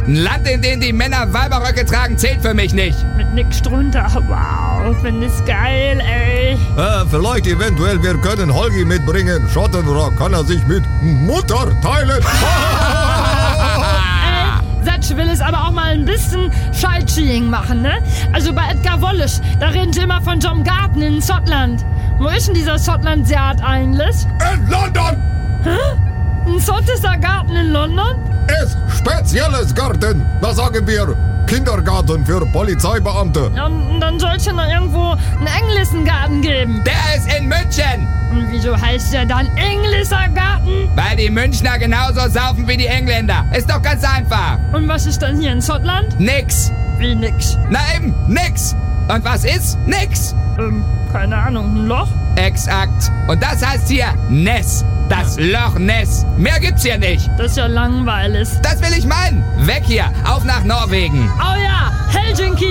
Ein Land, in dem die Männer Weiberröcke tragen, zählt für mich nicht. Mit nix drunter. Wow, find ich's geil, ey. Vielleicht eventuell, wir können Holgi mitbringen. Schottenrock kann er sich mit Mutter teilen. Satsch will es aber auch mal ein bisschen Sightseeing machen, ne? Also bei Edgar Wallace, da reden sie immer von so einem Garten in Schottland. Wo ist denn dieser Schottland-Seat eigentlich? In London Ein schottischer Garten in London? ist spezielles Garten. Da sagen wir Kindergarten für Polizeibeamte. Ja, und dann soll es ja noch irgendwo einen englischen Garten geben. Der ist in München. Und wieso heißt der dann englischer Garten? Weil die Münchner genauso saufen wie die Engländer. Ist doch ganz einfach. Und was ist dann hier in Schottland? Nix. Wie nix? Na eben, nix. Und was ist? Nix. Keine Ahnung, ein Loch? Exakt. Und das heißt hier Ness. Das Loch Ness. Mehr gibt's hier nicht. Das ist ja langweilig. Das will ich meinen. Weg hier. Auf nach Norwegen. Oh ja, Helsinki!